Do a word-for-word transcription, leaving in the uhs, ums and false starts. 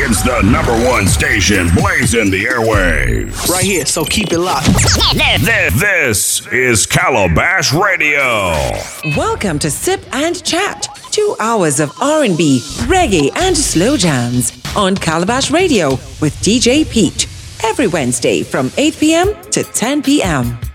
It's the number one station blazing the airwaves. Right here, so keep it locked. This is Calabash Radio. Welcome to Sip and Chat. Two hours of R and B, reggae, and slow jams on Calabash Radio with D J Pete. Every Wednesday from eight p.m. to ten p.m.